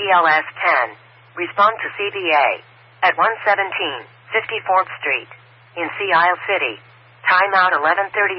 BLS 10. Respond to CBA. At 117 54th Street. In Sea Isle City. Timeout 11:30.